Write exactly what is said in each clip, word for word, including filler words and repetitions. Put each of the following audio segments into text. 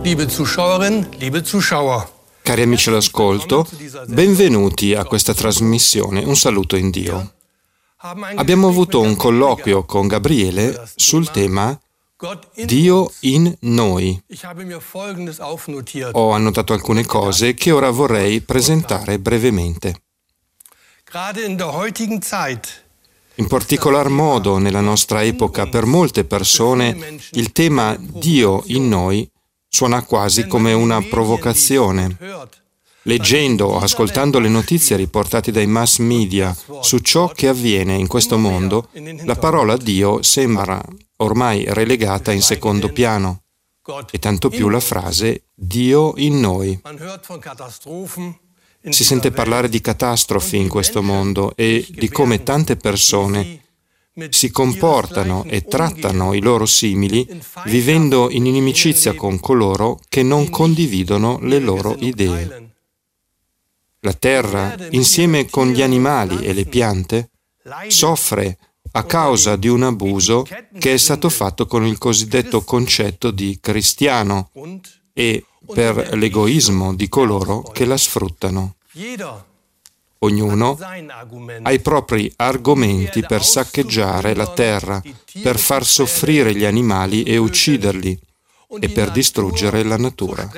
liebe Zuschauerinnen, liebe Zuschauer. Cari amici all'ascolto, benvenuti a questa trasmissione. Un saluto in Dio. Abbiamo avuto un colloquio con Gabriele sul tema Dio in noi. Ho annotato alcune cose che ora vorrei presentare brevemente. In particolar modo, nella nostra epoca, per molte persone, il tema Dio in noi suona quasi come una provocazione. Leggendo o ascoltando le notizie riportate dai mass media su ciò che avviene in questo mondo, la parola Dio sembra ormai relegata in secondo piano, e tanto più la frase Dio in noi. Si sente parlare di catastrofi in questo mondo e di come tante persone si comportano e trattano i loro simili vivendo in inimicizia con coloro che non condividono le loro idee. La terra, insieme con gli animali e le piante, soffre a causa di un abuso che è stato fatto con il cosiddetto concetto di cristiano e per l'egoismo di coloro che la sfruttano. Ognuno ha i propri argomenti per saccheggiare la terra, per far soffrire gli animali e ucciderli, e per distruggere la natura.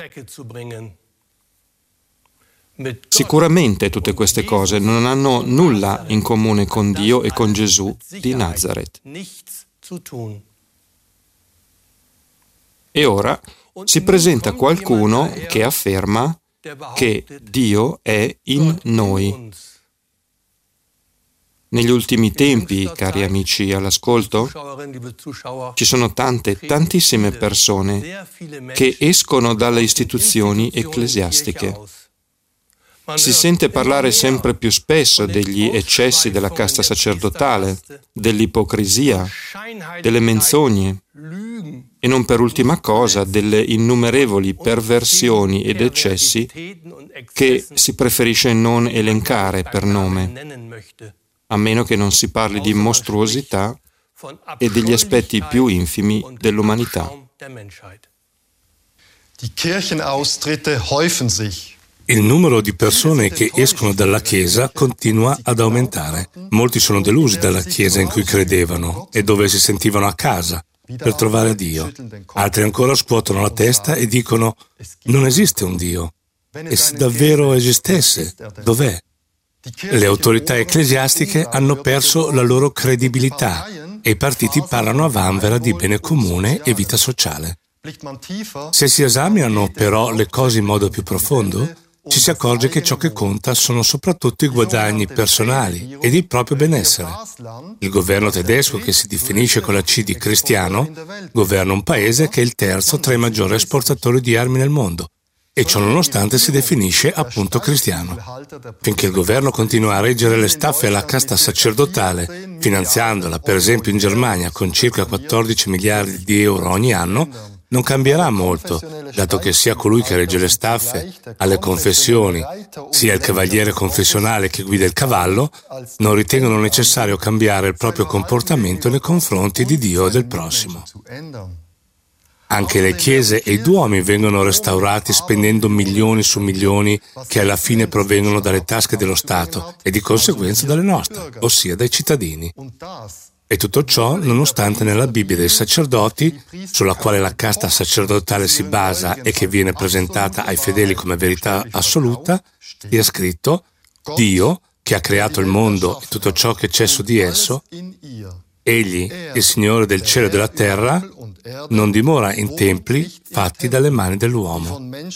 Sicuramente tutte queste cose non hanno nulla in comune con Dio e con Gesù di Nazaret. E ora si presenta qualcuno che afferma che Dio è in noi. Negli ultimi tempi, cari amici all'ascolto, ci sono tante, tantissime persone che escono dalle istituzioni ecclesiastiche. Si sente parlare sempre più spesso degli eccessi della casta sacerdotale, dell'ipocrisia, delle menzogne e non per ultima cosa delle innumerevoli perversioni ed eccessi che si preferisce non elencare per nome, a meno che non si parli di mostruosità e degli aspetti più infimi dell'umanità. Die Kirchenaustritte häufen sich. Il numero di persone che escono dalla Chiesa continua ad aumentare. Molti sono delusi dalla Chiesa in cui credevano e dove si sentivano a casa per trovare Dio. Altri ancora scuotono la testa e dicono non esiste un Dio. E se davvero esistesse, dov'è? Le autorità ecclesiastiche hanno perso la loro credibilità e i partiti parlano a vanvera di bene comune e vita sociale. Se si esaminano però le cose in modo più profondo, ci si accorge che ciò che conta sono soprattutto i guadagni personali ed il proprio benessere. Il governo tedesco, che si definisce con la C di cristiano, governa un paese che è il terzo tra i maggiori esportatori di armi nel mondo, e ciò nonostante si definisce appunto cristiano. Finché il governo continua a reggere le staffe alla casta sacerdotale, finanziandola per esempio in Germania con circa quattordici miliardi di euro ogni anno, non cambierà molto, dato che sia colui che regge le staffe alle confessioni, sia il cavaliere confessionale che guida il cavallo, non ritengono necessario cambiare il proprio comportamento nei confronti di Dio e del prossimo. Anche le chiese e i duomi vengono restaurati spendendo milioni su milioni che alla fine provengono dalle tasche dello Stato e di conseguenza dalle nostre, ossia dai cittadini. E tutto ciò nonostante nella Bibbia dei sacerdoti, sulla quale la casta sacerdotale si basa e che viene presentata ai fedeli come verità assoluta, sia scritto Dio, che ha creato il mondo e tutto ciò che c'è su di esso, Egli, il Signore del cielo e della terra, non dimora in templi fatti dalle mani dell'uomo.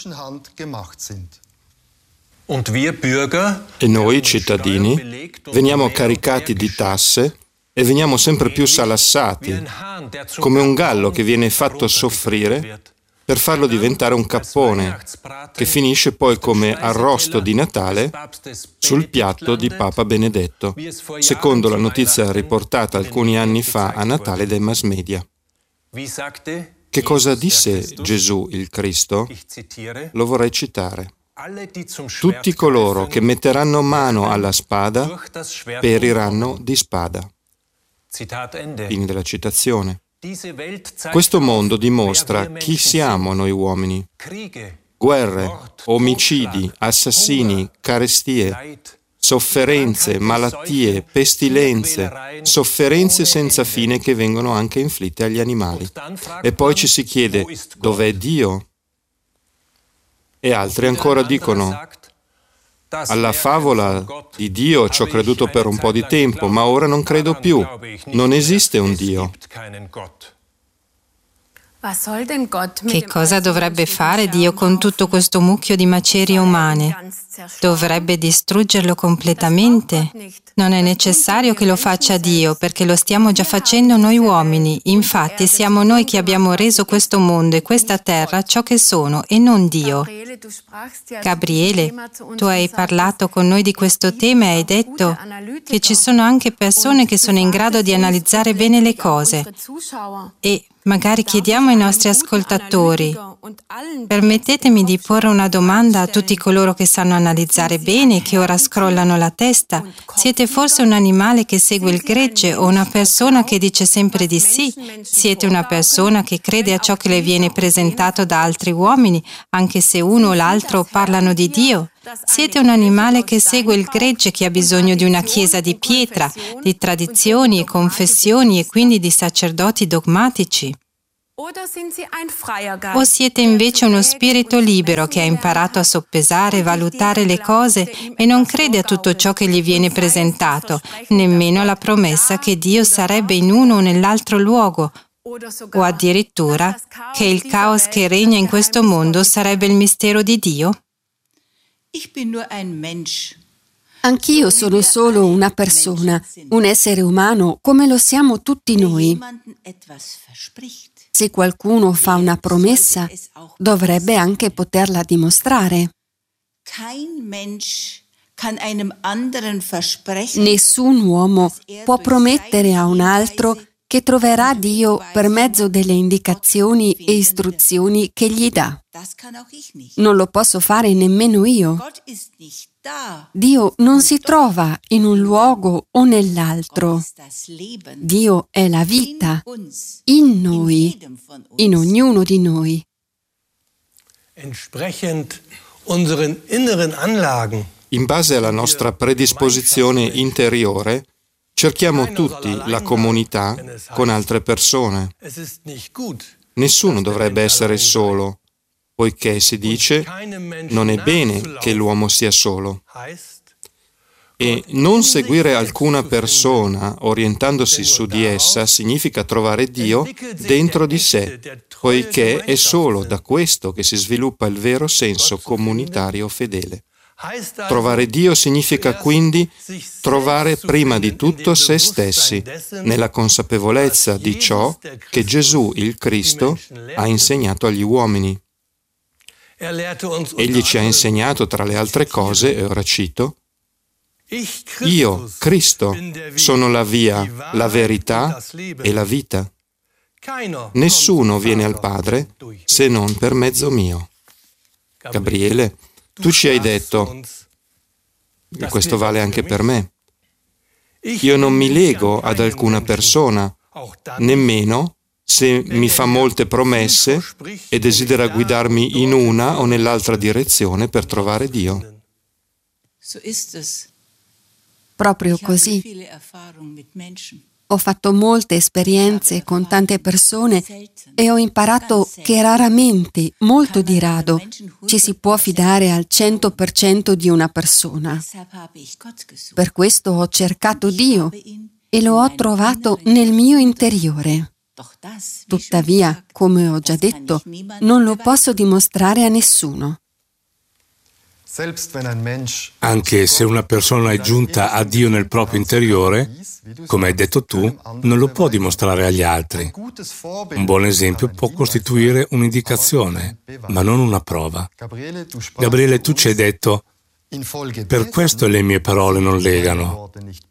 E noi, cittadini, veniamo caricati di tasse e veniamo sempre più salassati, come un gallo che viene fatto soffrire per farlo diventare un cappone, che finisce poi come arrosto di Natale sul piatto di Papa Benedetto, secondo la notizia riportata alcuni anni fa a Natale dai mass media. Che cosa disse Gesù il Cristo? Lo vorrei citare. Tutti coloro che metteranno mano alla spada periranno di spada. Fine della citazione. Questo mondo dimostra chi siamo noi uomini. Guerre, omicidi, assassini, carestie, sofferenze, malattie, pestilenze, sofferenze senza fine che vengono anche inflitte agli animali. E poi ci si chiede, dov'è Dio? E altri ancora dicono, alla favola di Dio ci ho creduto per un po' di tempo, ma ora non credo più. Non esiste un Dio. Che cosa dovrebbe fare Dio con tutto questo mucchio di macerie umane? Dovrebbe distruggerlo completamente? Non è necessario che lo faccia Dio, perché lo stiamo già facendo noi uomini. Infatti siamo noi che abbiamo reso questo mondo e questa terra ciò che sono, e non Dio. Gabriele, tu hai parlato con noi di questo tema e hai detto che ci sono anche persone che sono in grado di analizzare bene le cose. E magari chiediamo ai nostri ascoltatori, permettetemi di porre una domanda a tutti coloro che sanno analizzare bene e che ora scrollano la testa. Siete forse un animale che segue il gregge o una persona che dice sempre di sì? Siete una persona che crede a ciò che le viene presentato da altri uomini, anche se uno o l'altro parlano di Dio? Siete un animale che segue il gregge, che ha bisogno di una chiesa di pietra, di tradizioni e confessioni e quindi di sacerdoti dogmatici? O siete invece uno spirito libero che ha imparato a soppesare e valutare le cose e non crede a tutto ciò che gli viene presentato, nemmeno alla promessa che Dio sarebbe in uno o nell'altro luogo, o addirittura che il caos che regna in questo mondo sarebbe il mistero di Dio? Anch'io sono solo una persona, un essere umano come lo siamo tutti noi. Se qualcuno fa una promessa, dovrebbe anche poterla dimostrare. Nessun uomo può promettere a un altro che troverà Dio per mezzo delle indicazioni e istruzioni che gli dà. Non lo posso fare nemmeno io. Dio non si trova in un luogo o nell'altro. Dio è la vita in noi, in ognuno di noi. In base alla nostra predisposizione interiore, cerchiamo tutti la comunità con altre persone. Nessuno dovrebbe essere solo, poiché si dice non è bene che l'uomo sia solo. E non seguire alcuna persona orientandosi su di essa significa trovare Dio dentro di sé, poiché è solo da questo che si sviluppa il vero senso comunitario fedele. Trovare Dio significa quindi trovare prima di tutto se stessi, nella consapevolezza di ciò che Gesù, il Cristo, ha insegnato agli uomini. Egli ci ha insegnato, tra le altre cose, e ora cito, io, Cristo, sono la via, la verità e la vita. Nessuno viene al Padre se non per mezzo mio. Gabriele, tu ci hai detto, e questo vale anche per me, io non mi lego ad alcuna persona, nemmeno se mi fa molte promesse e desidera guidarmi in una o nell'altra direzione per trovare Dio. Proprio così. Ho fatto molte esperienze con tante persone e ho imparato che raramente, molto di rado, ci si può fidare al cento per cento di una persona. Per questo ho cercato Dio e lo ho trovato nel mio interiore. Tuttavia, come ho già detto, non lo posso dimostrare a nessuno. Anche se una persona è giunta a Dio nel proprio interiore, come hai detto tu, non lo può dimostrare agli altri. Un buon esempio può costituire un'indicazione, ma non una prova. Gabriele, tu ci hai detto, per questo le mie parole non legano.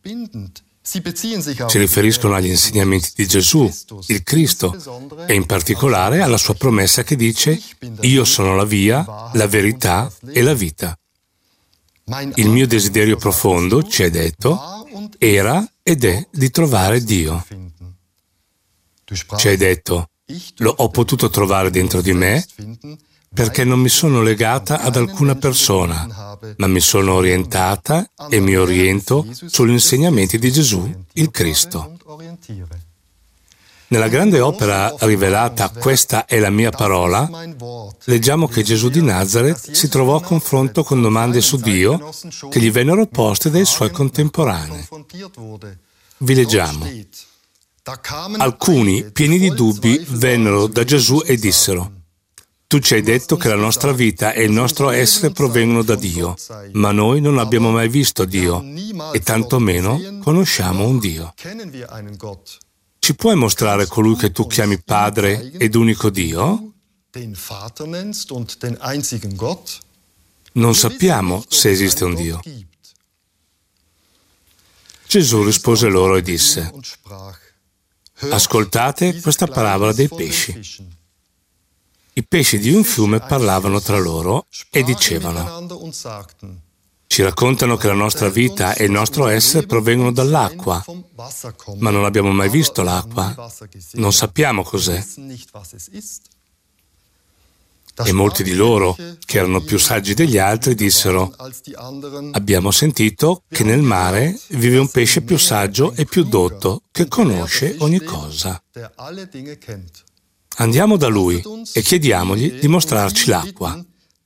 Si riferiscono agli insegnamenti di Gesù, il Cristo, e in particolare alla sua promessa che dice «Io sono la via, la verità e la vita». Il mio desiderio profondo, ci hai detto, era ed è di trovare Dio. Ci hai detto, lo ho potuto trovare dentro di me perché non mi sono legata ad alcuna persona, ma mi sono orientata e mi oriento sugli insegnamenti di Gesù, il Cristo. Nella grande opera rivelata "Questa è la mia parola", leggiamo che Gesù di Nazareth si trovò a confronto con domande su Dio che gli vennero poste dai suoi contemporanei. Vi leggiamo. Alcuni, pieni di dubbi, vennero da Gesù e dissero: «Tu ci hai detto che la nostra vita e il nostro essere provengono da Dio, ma noi non abbiamo mai visto Dio e tantomeno conosciamo un Dio. Ci puoi mostrare colui che tu chiami Padre ed unico Dio? Non sappiamo se esiste un Dio». Gesù rispose loro e disse: «Ascoltate questa parabola dei pesci. I pesci di un fiume parlavano tra loro e dicevano: ci raccontano che la nostra vita e il nostro essere provengono dall'acqua, ma non abbiamo mai visto l'acqua, non sappiamo cos'è». E molti di loro, che erano più saggi degli altri, dissero: «Abbiamo sentito che nel mare vive un pesce più saggio e più dotto, che conosce ogni cosa. Andiamo da lui e chiediamogli di mostrarci l'acqua».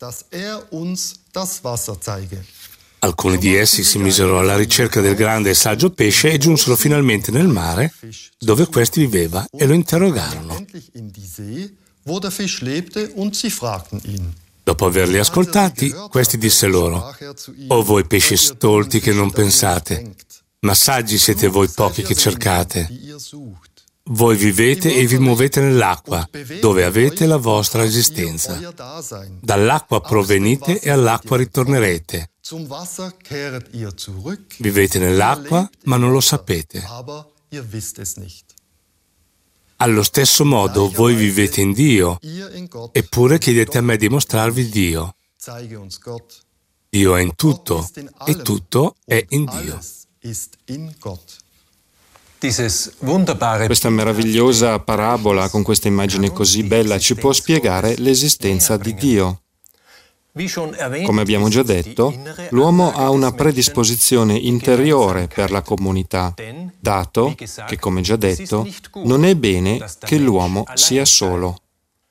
Alcuni di essi si misero alla ricerca del grande e saggio pesce e giunsero finalmente nel mare, dove questi viveva, e lo interrogarono. Dopo averli ascoltati, questi disse loro: «O voi pesci stolti che non pensate, ma saggi siete voi pochi che cercate. Voi vivete e vi muovete nell'acqua, dove avete la vostra esistenza. Dall'acqua provenite e all'acqua ritornerete. Vivete nell'acqua, ma non lo sapete. Allo stesso modo voi vivete in Dio, eppure chiedete a me di mostrarvi Dio. Dio è in tutto, e tutto è in Dio». Questa meravigliosa parabola, con questa immagine così bella, ci può spiegare l'esistenza di Dio. Come abbiamo già detto, l'uomo ha una predisposizione interiore per la comunità, dato che, come già detto, non è bene che l'uomo sia solo.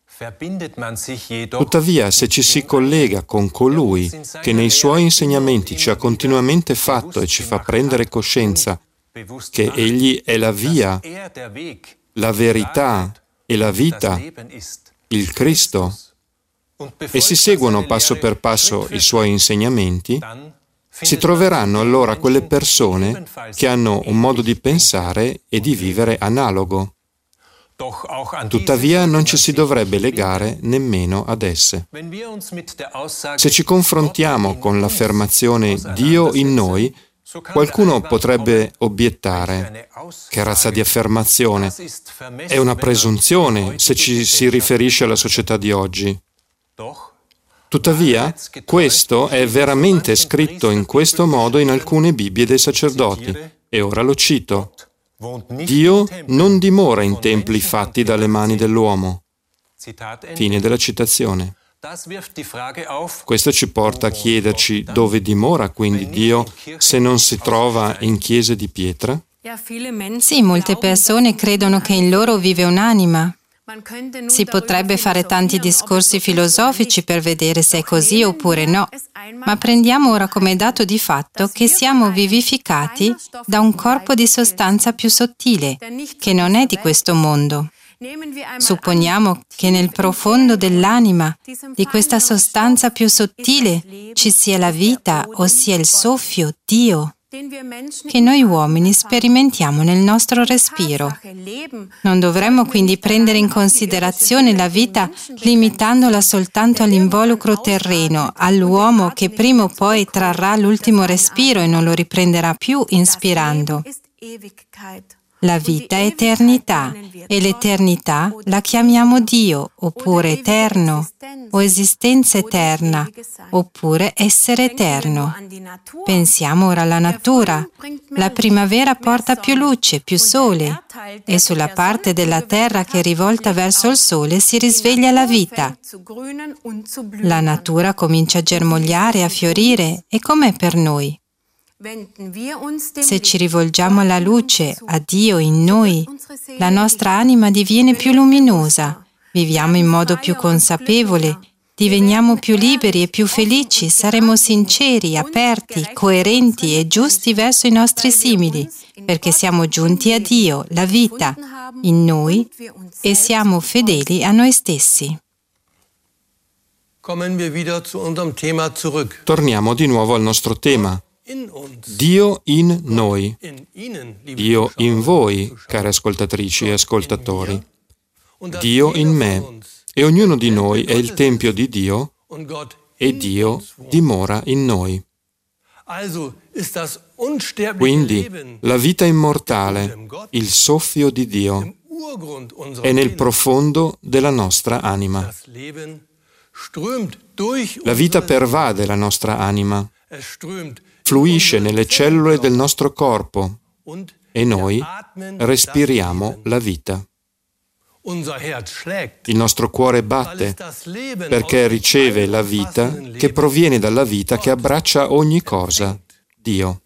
Tuttavia, se ci si collega con colui che nei suoi insegnamenti ci ha continuamente fatto e ci fa prendere coscienza che Egli è la via, la verità e la vita, il Cristo, e si seguono passo per passo i Suoi insegnamenti, si troveranno allora quelle persone che hanno un modo di pensare e di vivere analogo. Tuttavia non ci si dovrebbe legare nemmeno ad esse. Se ci confrontiamo con l'affermazione «Dio in noi», qualcuno potrebbe obiettare: che razza di affermazione? È una presunzione se ci si riferisce alla società di oggi. Tuttavia, questo è veramente scritto in questo modo in alcune Bibbie dei sacerdoti, e ora lo cito: Dio non dimora in templi fatti dalle mani dell'uomo. Fine della citazione. Questo ci porta a chiederci dove dimora quindi Dio se non si trova in chiese di pietra? Sì, molte persone credono che in loro vive un'anima. Si potrebbe fare tanti discorsi filosofici per vedere se è così oppure no, ma prendiamo ora come dato di fatto che siamo vivificati da un corpo di sostanza più sottile, che non è di questo mondo. Supponiamo che nel profondo dell'anima, di questa sostanza più sottile, ci sia la vita, ossia il soffio, Dio, che noi uomini sperimentiamo nel nostro respiro. Non dovremmo quindi prendere in considerazione la vita limitandola soltanto all'involucro terreno, all'uomo che prima o poi trarrà l'ultimo respiro e non lo riprenderà più inspirando. La vita è eternità e l'eternità la chiamiamo Dio, oppure eterno, o esistenza eterna, oppure essere eterno. Pensiamo ora alla natura. La primavera porta più luce, più sole, e sulla parte della terra che è rivolta verso il sole si risveglia la vita. La natura comincia a germogliare, a fiorire, e com'è per noi? Se ci rivolgiamo alla luce, a Dio in noi, la nostra anima diviene più luminosa, viviamo in modo più consapevole, diveniamo più liberi e più felici, saremo sinceri, aperti, coerenti e giusti verso i nostri simili, perché siamo giunti a Dio, la vita, in noi e siamo fedeli a noi stessi. Torniamo di nuovo al nostro tema. Dio in noi, Dio in voi, care ascoltatrici e ascoltatori, Dio in me, e ognuno di noi è il tempio di Dio e Dio dimora in noi. Quindi la vita immortale, il soffio di Dio, è nel profondo della nostra anima. La vita pervade la nostra anima, fluisce nelle cellule del nostro corpo e noi respiriamo la vita. Il nostro cuore batte perché riceve la vita che proviene dalla vita che abbraccia ogni cosa, Dio.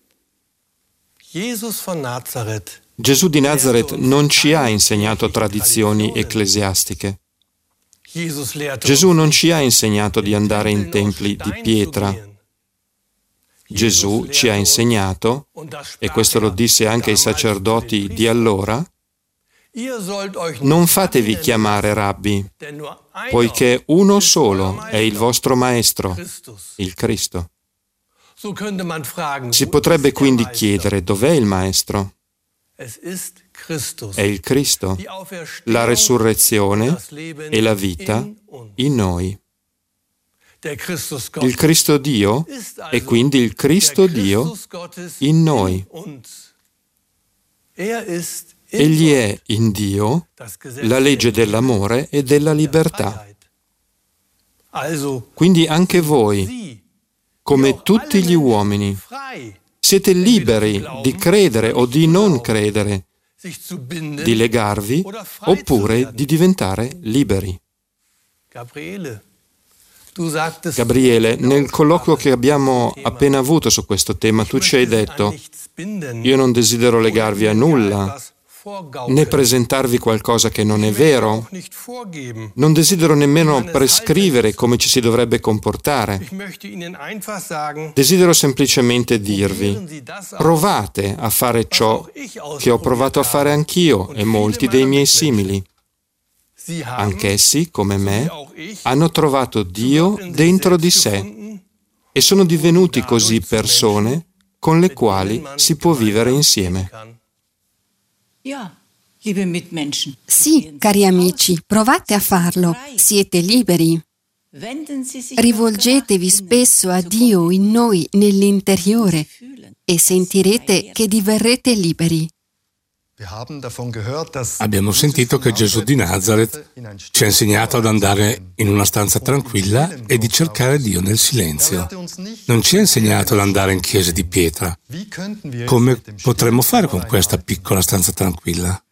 Gesù di Nazaret non ci ha insegnato tradizioni ecclesiastiche. Gesù non ci ha insegnato di andare in templi di pietra. Gesù ci ha insegnato, e questo lo disse anche ai sacerdoti di allora, non fatevi chiamare rabbi, poiché uno solo è il vostro maestro, il Cristo. Si potrebbe quindi chiedere dov'è il maestro? È il Cristo, la resurrezione e la vita in noi. Il Cristo Dio è quindi il Cristo Dio in noi. Egli è in Dio la legge dell'amore e della libertà. Quindi anche voi, come tutti gli uomini, siete liberi di credere o di non credere, di legarvi oppure di diventare liberi. Gabriele, nel colloquio che abbiamo appena avuto su questo tema, tu ci hai detto: io non desidero legarvi a nulla, né presentarvi qualcosa che non è vero. Non desidero nemmeno prescrivere come ci si dovrebbe comportare. Desidero semplicemente dirvi: provate a fare ciò che ho provato a fare anch'io e molti dei miei simili. Anch'essi, come me, hanno trovato Dio dentro di sé e sono divenuti così persone con le quali si può vivere insieme. Sì, cari amici, provate a farlo. Siete liberi. Rivolgetevi spesso a Dio in noi, nell'interiore, e sentirete che diverrete liberi. Abbiamo sentito che Gesù di Nazaret ci ha insegnato ad andare in una stanza tranquilla e di cercare Dio nel silenzio. Non ci ha insegnato ad andare in chiese di pietra. Come potremmo fare con questa piccola stanza tranquilla?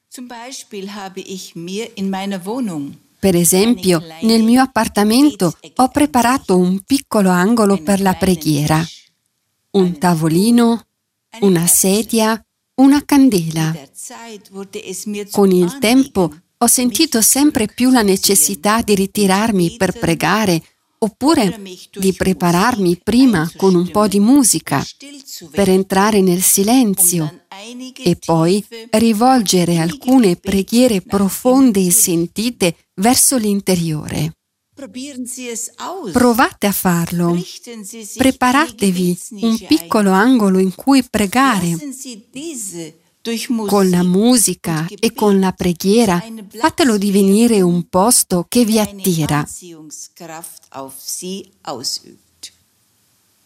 Per esempio, nel mio appartamento ho preparato un piccolo angolo per la preghiera, un tavolino, una sedia, una candela. Con il tempo ho sentito sempre più la necessità di ritirarmi per pregare, oppure di prepararmi prima con un po' di musica per entrare nel silenzio e poi rivolgere alcune preghiere profonde e sentite verso l'interiore. Provate a farlo. Preparatevi un piccolo angolo in cui pregare. Con la musica e con la preghiera fatelo divenire un posto che vi attira.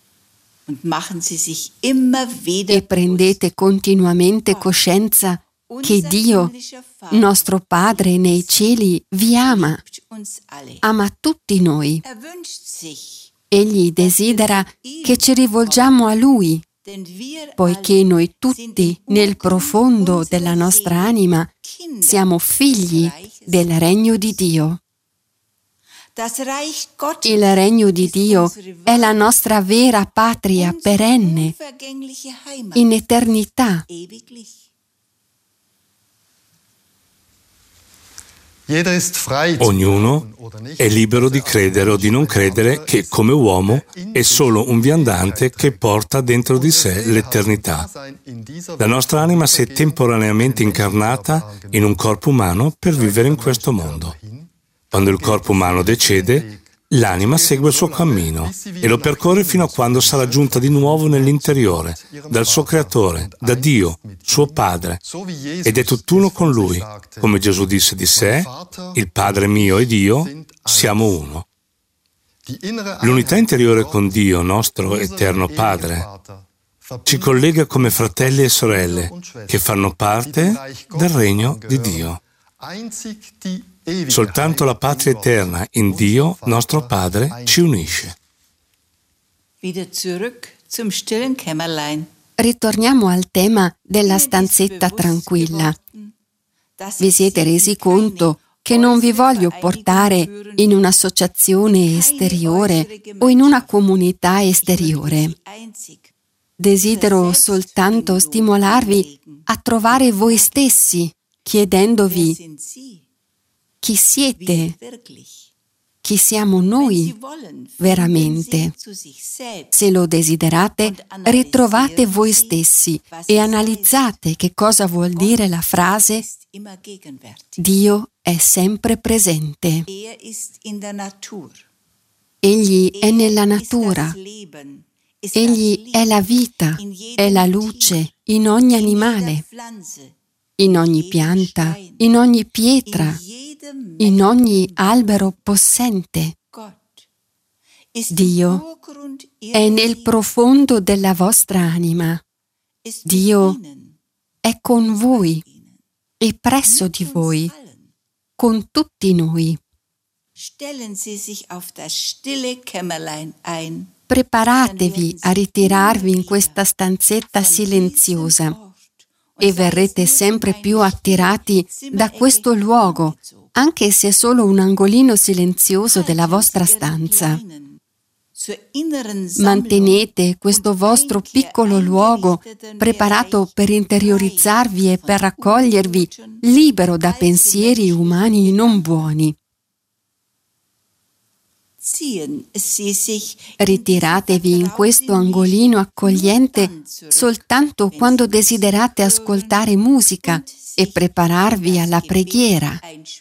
E prendete continuamente coscienza che Dio, nostro Padre nei cieli, vi ama, ama tutti noi. Egli desidera che ci rivolgiamo a Lui, poiché noi tutti, nel profondo della nostra anima, siamo figli del regno di Dio. Il regno di Dio è la nostra vera patria perenne, in eternità. Ognuno è libero di credere o di non credere che, come uomo, è solo un viandante che porta dentro di sé l'eternità. La nostra anima si è temporaneamente incarnata in un corpo umano per vivere in questo mondo. Quando il corpo umano decede, l'anima segue il suo cammino e lo percorre fino a quando sarà giunta di nuovo nell'interiore, dal suo creatore, da Dio, suo Padre, ed è tutt'uno con Lui. Come Gesù disse di sé, il Padre mio ed io siamo uno. L'unità interiore con Dio, nostro eterno Padre, ci collega come fratelli e sorelle che fanno parte del regno di Dio. Soltanto la patria eterna in Dio, nostro Padre, ci unisce. Ritorniamo al tema della stanzetta tranquilla. Vi siete resi conto che non vi voglio portare in un'associazione esteriore o in una comunità esteriore. Desidero soltanto stimolarvi a trovare voi stessi, chiedendovi chi siete, chi siamo noi veramente. Se lo desiderate, ritrovate voi stessi e analizzate che cosa vuol dire la frase Dio è sempre presente. Egli è nella natura. Egli è la vita, è la luce in ogni animale, in ogni pianta, in ogni pietra, in ogni albero possente. Dio è nel profondo della vostra anima. Dio è con voi e presso di voi, con tutti noi. Preparatevi a ritirarvi in questa stanzetta silenziosa e verrete sempre più attirati da questo luogo, anche se è solo un angolino silenzioso della vostra stanza. Mantenete questo vostro piccolo luogo preparato per interiorizzarvi e per raccogliervi, libero da pensieri umani non buoni. Ritiratevi in questo angolino accogliente soltanto quando desiderate ascoltare musica e prepararvi alla preghiera.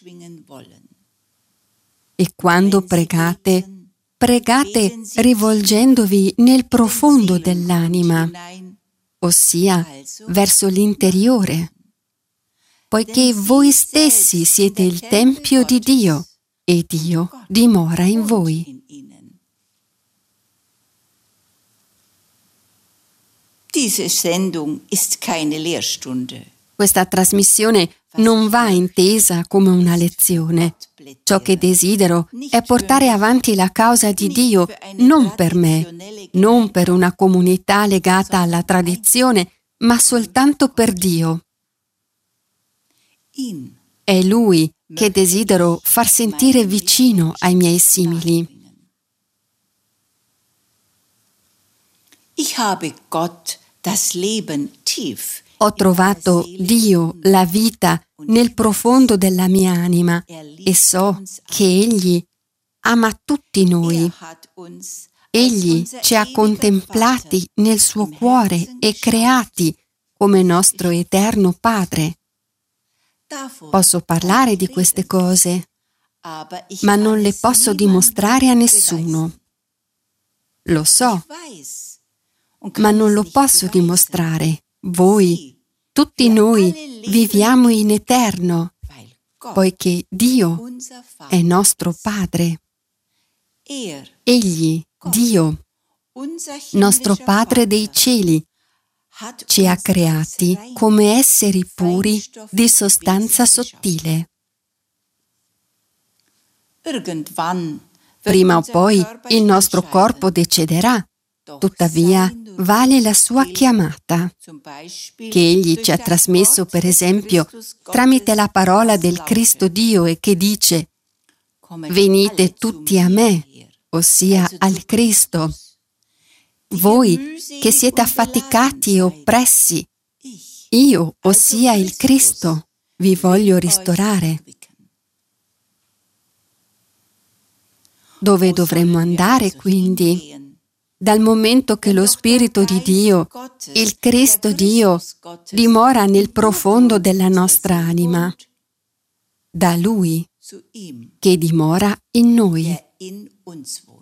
E quando pregate, pregate rivolgendovi nel profondo dell'anima, ossia verso l'interiore, poiché voi stessi siete il tempio di Dio e Dio dimora in voi. Questa trasmissione non va intesa come una lezione. Ciò che desidero è portare avanti la causa di Dio non per me, non per una comunità legata alla tradizione, ma soltanto per Dio. È Lui che desidero far sentire vicino ai miei simili. Ho trovato Dio, la vita, nel profondo della mia anima e so che Egli ama tutti noi. Egli ci ha contemplati nel suo cuore e creati come nostro eterno Padre. Posso parlare di queste cose, ma non le posso dimostrare a nessuno. Lo so, ma non lo posso dimostrare. Voi, tutti noi, viviamo in eterno, poiché Dio è nostro Padre. Egli, Dio, nostro Padre dei cieli, ci ha creati come esseri puri di sostanza sottile. Prima o poi il nostro corpo decederà, tuttavia vale la sua chiamata, che Egli ci ha trasmesso, per esempio, tramite la parola del Cristo Dio e che dice: venite tutti a me, ossia al Cristo. Voi che siete affaticati e oppressi, io, ossia il Cristo, vi voglio ristorare. Dove dovremmo andare, quindi? Dal momento che lo Spirito di Dio, il Cristo Dio, dimora nel profondo della nostra anima, da Lui, che dimora in noi.